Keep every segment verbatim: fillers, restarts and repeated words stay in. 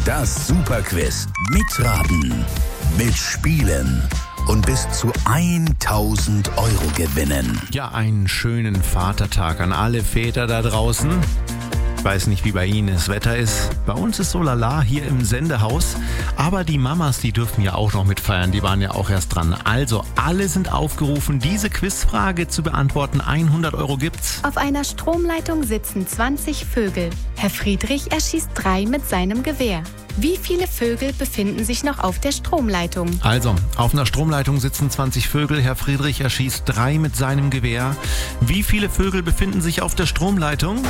Das Superquiz. Mitraten, mitspielen und bis zu tausend Euro gewinnen. Ja, einen schönen Vatertag an alle Väter da draußen. Ich weiß nicht, wie bei Ihnen das Wetter ist. Bei uns ist so lala hier im Sendehaus. Aber die Mamas, die dürfen ja auch noch mitfeiern. Die waren ja auch erst dran. Also, alle sind aufgerufen, diese Quizfrage zu beantworten. hundert Euro gibt's. Auf einer Stromleitung sitzen zwanzig Vögel. Herr Friedrich erschießt drei mit seinem Gewehr. Wie viele Vögel befinden sich noch auf der Stromleitung? Also, auf einer Stromleitung sitzen zwanzig Vögel. Herr Friedrich erschießt drei mit seinem Gewehr. Wie viele Vögel befinden sich auf der Stromleitung?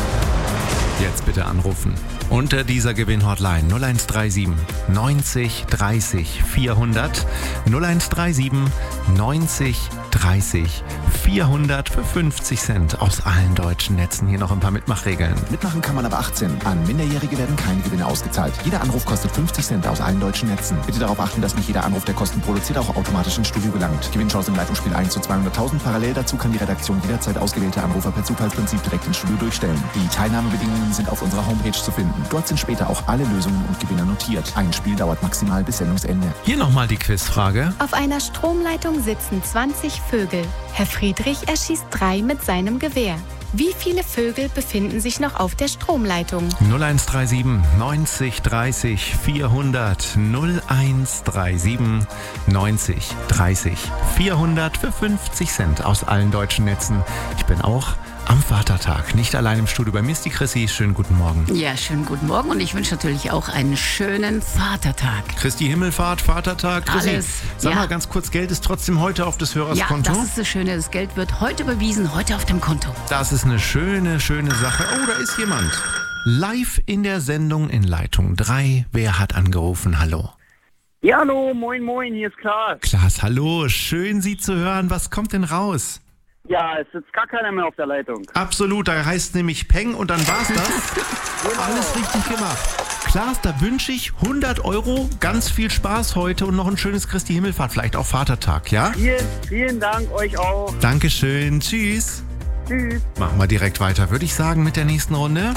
Jetzt bitte anrufen. Unter dieser Gewinn-Hotline null eins drei sieben neunzig dreißig vierhundert null eins drei sieben neunzig dreißig vierhundert für fünfzig Cent aus allen deutschen Netzen. Hier noch ein paar Mitmachregeln. Mitmachen kann man ab achtzehn. An Minderjährige werden keine Gewinne ausgezahlt. Jeder Anruf kostet fünfzig Cent aus allen deutschen Netzen. Bitte darauf achten, dass nicht jeder Anruf, der Kosten produziert, auch automatisch ins Studio gelangt. Gewinnchance im Leitungsspiel eins zu zweihunderttausend. Parallel dazu kann die Redaktion jederzeit ausgewählte Anrufer per Zufallsprinzip direkt ins Studio durchstellen. Die Teilnahmebedingungen sind auf unserer Homepage zu finden. Dort sind später auch alle Lösungen und Gewinner notiert. Ein Spiel dauert maximal bis Sendungsende. Hier nochmal die Quizfrage. Auf einer Stromleitung sitzen zwanzig Vögel. Herr Friedrich erschießt drei mit seinem Gewehr. Wie viele Vögel befinden sich noch auf der Stromleitung? null eins drei sieben neunzig dreißig vierhundert null eins drei sieben neunzig dreißig vierhundert für fünfzig Cent aus allen deutschen Netzen. Ich bin auch am Vatertag, nicht allein im Studio. Bei mir ist die Chrissy. Schönen guten Morgen. Ja, schönen guten Morgen und ich wünsche natürlich auch einen schönen Vatertag. Christi Himmelfahrt, Vatertag, Chrissy. Alles. Sag ja. mal ganz kurz, Geld ist trotzdem heute auf des Hörers ja, Konto? Ja, das ist das Schöne. Das Geld wird heute überwiesen, heute auf dem Konto. Das ist eine schöne, schöne Sache. Oh, da ist jemand. Live in der Sendung in Leitung drei. Wer hat angerufen? Hallo. Ja, hallo, moin, moin, hier ist Klaas. Klaas, hallo. Schön, Sie zu hören. Was kommt denn raus? Ja, es sitzt gar keiner mehr auf der Leitung. Absolut, da heißt nämlich Peng und dann war's das. Genau. Alles richtig gemacht. Klaas, da wünsche ich hundert Euro, ganz viel Spaß heute und noch ein schönes Christi Himmelfahrt, vielleicht auch Vatertag, ja? Vielen, vielen Dank euch auch. Dankeschön, tschüss. Tschüss. Machen wir direkt weiter, würde ich sagen, mit der nächsten Runde.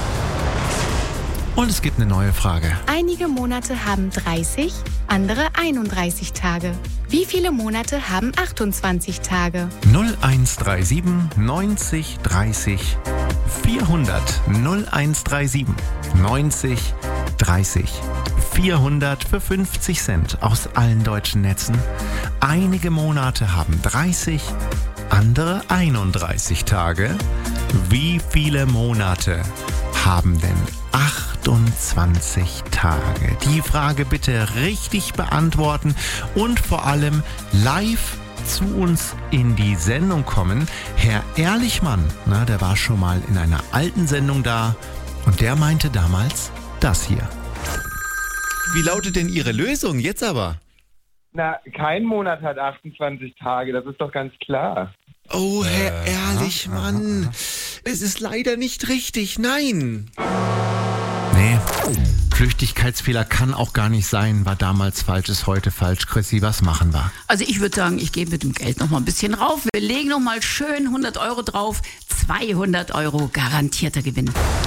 Und es gibt eine neue Frage. Einige Monate haben dreißig, andere einunddreißig Tage. Wie viele Monate haben achtundzwanzig Tage? null eins drei sieben neunzig dreißig vierhundert null eins drei sieben neunzig dreißig vierhundert für fünfzig Cent aus allen deutschen Netzen. Einige Monate haben dreißig, andere einunddreißig Tage. Wie viele Monate haben denn achtundzwanzig Tage? Die Frage bitte richtig beantworten und vor allem live zu uns in die Sendung kommen. Herr Ehrlichmann, na, der war schon mal in einer alten Sendung da und der meinte damals das hier. Wie lautet denn Ihre Lösung jetzt aber? Na, kein Monat hat achtundzwanzig Tage, das ist doch ganz klar. Oh, Herr Ehrlichmann, es ist leider nicht richtig, nein. Nee, Flüchtigkeitsfehler kann auch gar nicht sein, war damals falsch, ist heute falsch. Chrissy, was machen wir? Also ich würde sagen, ich gehe mit dem Geld noch mal ein bisschen rauf. Wir legen noch mal schön hundert Euro drauf. zweihundert Euro garantierter Gewinn.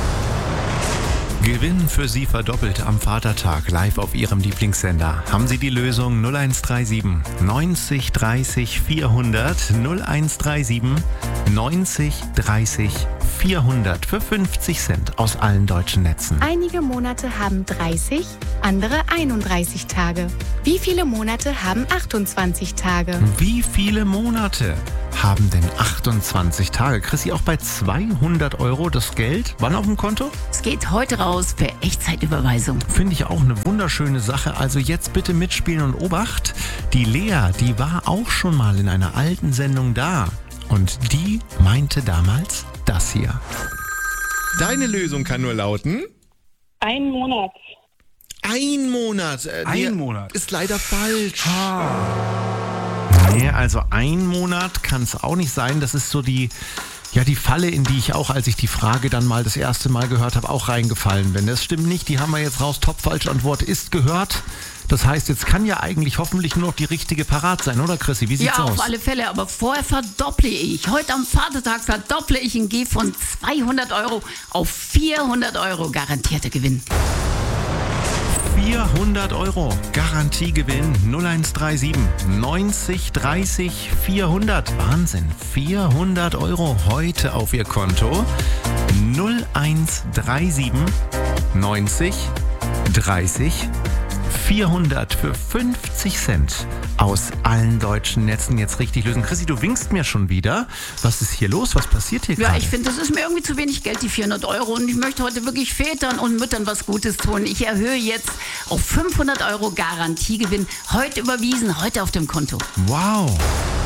Gewinn für Sie verdoppelt am Vatertag live auf Ihrem Lieblingssender. Haben Sie die Lösung null eins drei sieben neunzig dreißig vierhundert null eins drei sieben neunzig dreißig vierhundert für fünfzig Cent aus allen deutschen Netzen. Einige Monate haben dreißig, andere einunddreißig Tage. Wie viele Monate haben achtundzwanzig Tage? Wie viele Monate haben denn achtundzwanzig Tage? Chrissy, auch bei zweihundert Euro das Geld? Wann auf dem Konto? Es geht heute raus per Echtzeitüberweisung. Finde ich auch eine wunderschöne Sache. Also jetzt bitte mitspielen und Obacht. Die Lea, die war auch schon mal in einer alten Sendung da. Und die meinte damals das hier. Deine Lösung kann nur lauten... Ein Monat. Ein Monat. Äh, nee, Ein Monat. Ist leider falsch. Nee, also ein Monat kann es auch nicht sein. Das ist so die... Ja, die Falle, in die ich auch, als ich die Frage dann mal das erste Mal gehört habe, auch reingefallen bin. Das stimmt nicht, die haben wir jetzt raus. Top-Falsch-Antwort ist gehört. Das heißt, jetzt kann ja eigentlich hoffentlich nur noch die richtige parat sein, oder Chrissy? Wie sieht's ja, aus? Ja, auf alle Fälle, aber vorher verdopple ich. Heute am Vatertag verdopple ich und gehe von zweihundert Euro auf vierhundert Euro garantierter Gewinn. vierhundert Euro. Garantiegewinn null eins drei sieben neunzig dreißig vierhundert. Wahnsinn, vierhundert Euro heute auf Ihr Konto. null eins drei sieben neunzig dreißig vierhundert für fünfzig Cent aus allen deutschen Netzen jetzt richtig lösen. Chrissy, du winkst mir schon wieder. Was ist hier los? Was passiert hier Ja, gerade? ich finde, das ist mir irgendwie zu wenig Geld, die vierhundert Euro. Und ich möchte heute wirklich Vätern und Müttern was Gutes tun. Ich erhöhe jetzt auf fünfhundert Euro Garantiegewinn. Heute überwiesen, heute auf dem Konto. Wow.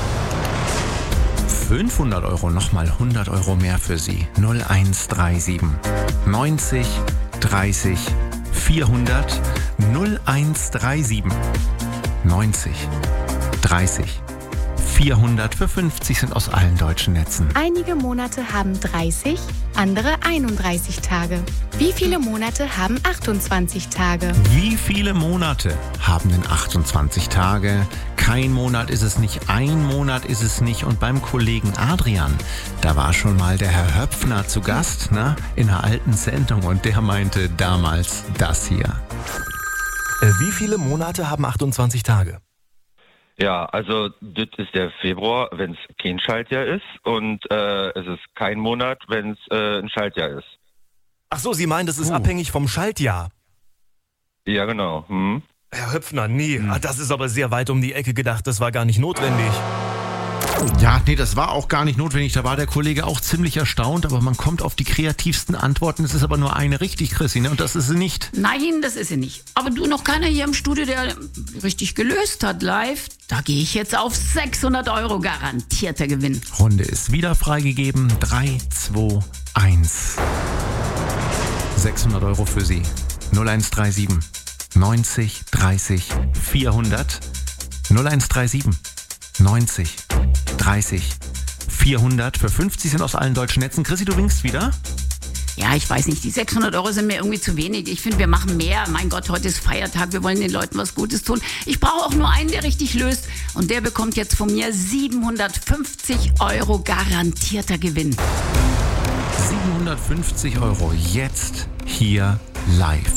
fünfhundert Euro, nochmal hundert Euro mehr für Sie. null eins drei sieben neunzig dreißig vierhundert. null eins drei sieben neunzig dreißig vierhundert für fünfzig Cent aus allen deutschen Netzen. Einige Monate haben dreißig, andere einunddreißig Tage. Wie viele Monate haben achtundzwanzig Tage? Wie viele Monate haben denn achtundzwanzig Tage? Kein Monat ist es nicht, ein Monat ist es nicht. Und beim Kollegen Adrian, da war schon mal der Herr Höpfner zu Gast, ne, in einer alten Sendung. Und der meinte damals das hier. Wie viele Monate haben achtundzwanzig Tage? Ja, also das ist der Februar, wenn es kein Schaltjahr ist, und äh, es ist kein Monat, wenn es äh, ein Schaltjahr ist. Ach so, Sie meinen, das ist Uh. abhängig vom Schaltjahr? Ja, genau. Hm. Herr Höpfner, nee, hm. ah, das ist aber sehr weit um die Ecke gedacht, das war gar nicht notwendig. Ja, nee, das war auch gar nicht notwendig. Da war der Kollege auch ziemlich erstaunt, aber man kommt auf die kreativsten Antworten. Es ist aber nur eine richtig, Chrissy, ne? Und das ist sie nicht. Nein, das ist sie nicht. Aber du, noch keiner hier im Studio, der richtig gelöst hat live. Da gehe ich jetzt auf sechshundert Euro garantierter Gewinn. Runde ist wieder freigegeben. drei, zwei, eins. sechshundert Euro für Sie. null eins drei sieben neunzig dreißig vierhundert. null eins drei sieben neunzig dreißig vierhundert für fünfzig Cent aus allen deutschen Netzen. Chrissy, du winkst wieder? Ja, ich weiß nicht, die sechshundert Euro sind mir irgendwie zu wenig. Ich finde, wir machen mehr. Mein Gott, heute ist Feiertag, wir wollen den Leuten was Gutes tun. Ich brauche auch nur einen, der richtig löst. Und der bekommt jetzt von mir siebenhundertfünfzig Euro garantierter Gewinn. siebenhundertfünfzig Euro jetzt hier live.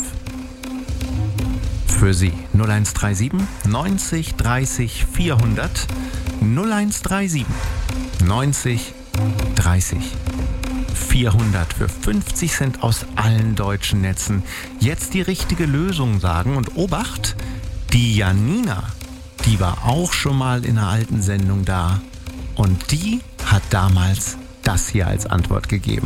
Für Sie null eins drei sieben neunzig dreißig vierhundert. null eins drei sieben neunzig dreißig vierhundert für fünfzig Cent aus allen deutschen Netzen. Jetzt die richtige Lösung sagen und Obacht, die Janina, die war auch schon mal in einer alten Sendung da und die hat damals das hier als Antwort gegeben.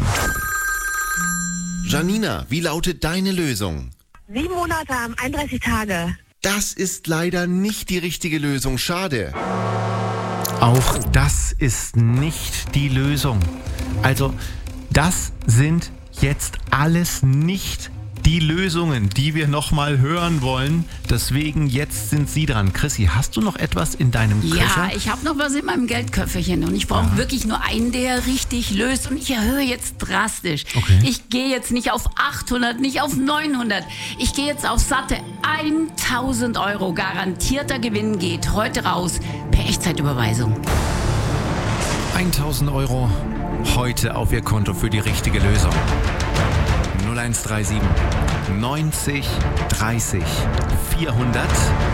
Janina, wie lautet deine Lösung? Sieben Monate haben einunddreißig Tage. Das ist leider nicht die richtige Lösung, schade. Auch das ist nicht die Lösung. Also, das sind jetzt alles nicht die Lösungen, die wir nochmal hören wollen. Deswegen, jetzt sind Sie dran. Chrissy, hast du noch etwas in deinem Köcher? Ja, ich habe noch was in meinem Geldköfferchen und ich brauche Ja. wirklich nur einen, der richtig löst. Und ich erhöhe jetzt drastisch. Okay. Ich gehe jetzt nicht auf achthundert, nicht auf neunhundert. Ich gehe jetzt auf satte tausend Euro. Garantierter Gewinn geht heute raus per Echtzeitüberweisung. tausend Euro heute auf Ihr Konto für die richtige Lösung. null eins drei sieben neunzig dreißig vierhundert.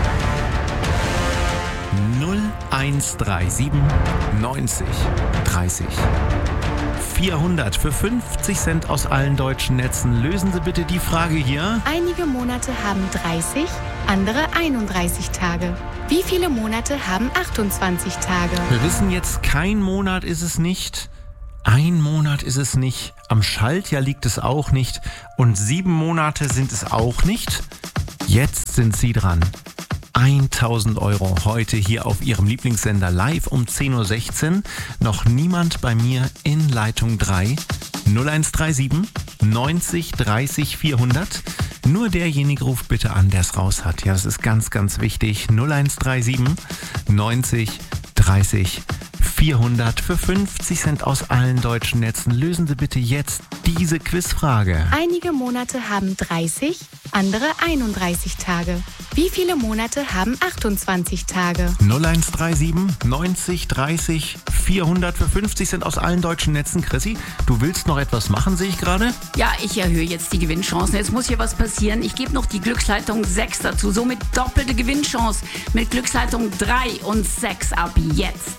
null eins drei sieben neunzig dreißig vierhundert für fünfzig Cent aus allen deutschen Netzen. Lösen Sie bitte die Frage hier. Einige Monate haben dreißig, andere einunddreißig Tage. Wie viele Monate haben achtundzwanzig Tage? Wir wissen jetzt, kein Monat ist es nicht. Ein Monat ist es nicht. Am Schaltjahr liegt es auch nicht. Und sieben Monate sind es auch nicht. Jetzt sind Sie dran. tausend Euro heute hier auf Ihrem Lieblingssender live um zehn Uhr sechzehn. Noch niemand bei mir in Leitung drei. null eins drei sieben neunzig dreißig vierhundert. Nur derjenige ruft bitte an, der es raus hat. Ja, das ist ganz, ganz wichtig. null eins drei sieben neunzig dreißig vierhundert für fünfzig Cent aus allen deutschen Netzen. Lösen Sie bitte jetzt diese Quizfrage. Einige Monate haben dreißig, andere einunddreißig Tage. Wie viele Monate haben achtundzwanzig Tage? null eins drei sieben neunzig dreißig vierhundert für fünfzig Cent aus allen deutschen Netzen. Chrissy, du willst noch etwas machen, sehe ich gerade? Ja, ich erhöhe jetzt die Gewinnchancen. Jetzt muss hier was passieren. Ich gebe noch die Glücksleitung sechs dazu. Somit doppelte Gewinnchance mit Glücksleitung drei und sechs ab jetzt.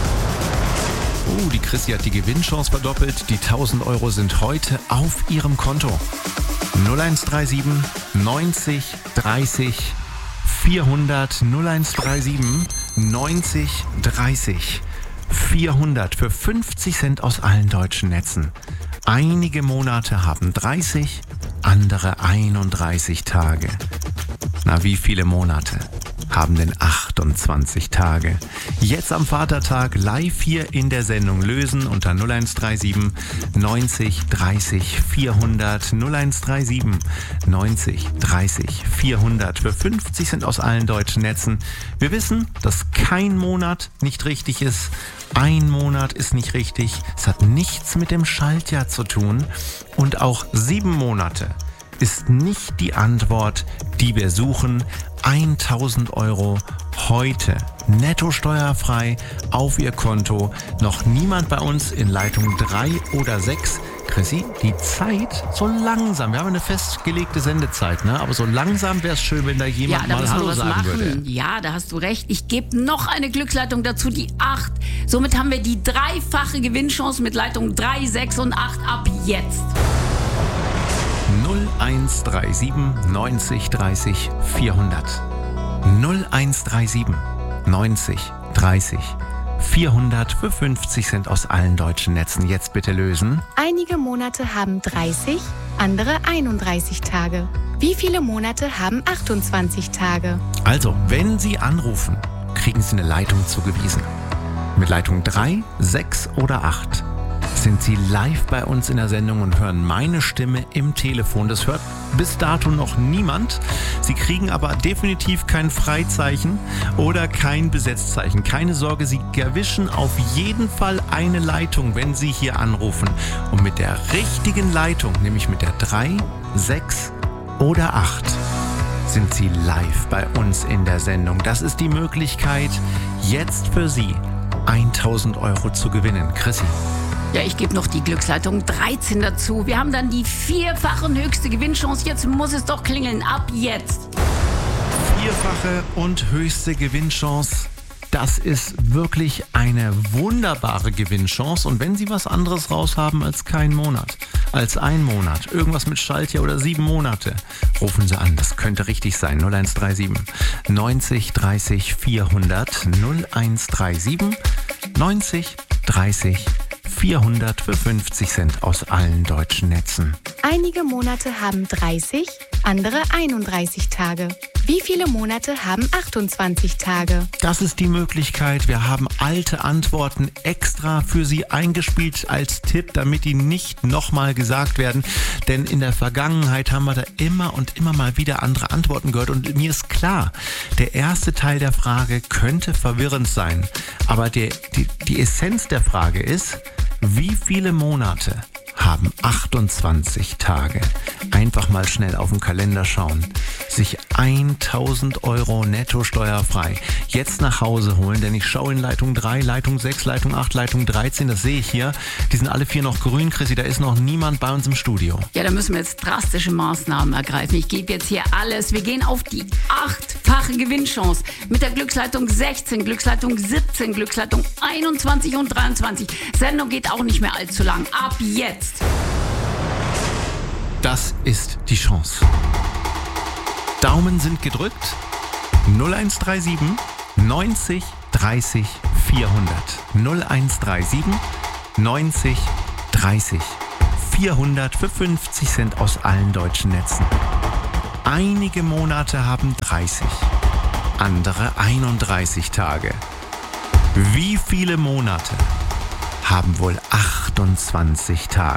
Oh, die Chrissy hat die Gewinnchance verdoppelt. Die tausend Euro sind heute auf ihrem Konto. null eins drei sieben neunzig dreißig vierhundert null eins drei sieben neunzig dreißig vierhundert für fünfzig Cent aus allen deutschen Netzen. Einige Monate haben dreißig, andere einunddreißig Tage. Na, wie viele Monate haben denn achtundzwanzig Tage? Jetzt am Vatertag live hier in der Sendung lösen unter null eins drei sieben neunzig dreißig vierhundert null eins drei sieben neunzig dreißig vierhundert für fünfzig Cent aus allen deutschen Netzen. Wir wissen, dass kein Monat nicht richtig ist. Ein Monat ist nicht richtig. Es hat nichts mit dem Schaltjahr zu tun. Und auch sieben Monate ist nicht die Antwort, die wir suchen. tausend Euro heute netto steuerfrei auf Ihr Konto. Noch niemand bei uns in Leitung drei oder sechs. Chrissy, die Zeit so langsam, wir haben eine festgelegte Sendezeit, ne? Aber so langsam wäre es schön, wenn da jemand ja, da mal Hallo was sagen machen. würde. Ja, da hast du recht. Ich gebe noch eine Glücksleitung dazu, die acht. Somit haben wir die dreifache Gewinnchance mit Leitung drei, sechs und acht ab jetzt. null eins drei sieben neunzig dreißig vierhundert null eins drei sieben neunzig dreißig vierhundert für fünfzig Cent aus allen deutschen Netzen. Jetzt bitte lösen. Einige Monate haben dreißig, andere einunddreißig Tage. Wie viele Monate haben achtundzwanzig Tage? Also, wenn Sie anrufen, kriegen Sie eine Leitung zugewiesen. Mit Leitung drei, sechs oder acht sind Sie live bei uns in der Sendung und hören meine Stimme im Telefon. Das hört bis dato noch niemand. Sie kriegen aber definitiv kein Freizeichen oder kein Besetzzeichen. Keine Sorge, Sie erwischen auf jeden Fall eine Leitung, wenn Sie hier anrufen. Und mit der richtigen Leitung, nämlich mit der drei, sechs oder acht, sind Sie live bei uns in der Sendung. Das ist die Möglichkeit, jetzt für Sie tausend Euro zu gewinnen. Chrissy. Ja, ich gebe noch die Glücksleitung dreizehn dazu. Wir haben dann die vierfache und höchste Gewinnchance. Jetzt muss es doch klingeln. Ab jetzt. Vierfache und höchste Gewinnchance. Das ist wirklich eine wunderbare Gewinnchance. Und wenn Sie was anderes raushaben als kein Monat, als ein Monat, irgendwas mit Schaltjahr oder sieben Monate, rufen Sie an. Das könnte richtig sein. null eins drei sieben neunzig dreißig vierhundert null eins drei sieben neunzig dreißig vierhundert für fünfzig Cent aus allen deutschen Netzen. Einige Monate haben dreißig, andere einunddreißig Tage. Wie viele Monate haben achtundzwanzig Tage? Das ist die Möglichkeit. Wir haben alte Antworten extra für Sie eingespielt als Tipp, damit die nicht nochmal gesagt werden. Denn in der Vergangenheit haben wir da immer und immer mal wieder andere Antworten gehört. Und mir ist klar, der erste Teil der Frage könnte verwirrend sein. Aber der, die, die Essenz der Frage ist, wie viele Monate haben achtundzwanzig Tage? Einfach mal schnell auf den Kalender schauen. Sich tausend Euro netto steuerfrei jetzt nach Hause holen, denn ich schaue in Leitung drei, Leitung sechs, Leitung acht, Leitung dreizehn, das sehe ich hier. Die sind alle vier noch grün, Chrissy, da ist noch niemand bei uns im Studio. Ja, da müssen wir jetzt drastische Maßnahmen ergreifen. Ich gebe jetzt hier alles. Wir gehen auf die achtfache Gewinnchance mit der Glücksleitung sechzehn, Glücksleitung siebzehn, Glücksleitung einundzwanzig und dreiundzwanzig. Sendung geht auch nicht mehr allzu lang. Ab jetzt. Das ist die Chance. Daumen sind gedrückt. null eins drei sieben neunzig dreißig vierhundert null eins drei sieben neunzig dreißig vierhundert für fünfzig Cent aus allen deutschen Netzen. Einige Monate haben dreißig, andere einunddreißig Tage. Wie viele Monate haben wohl achtundzwanzig Tage?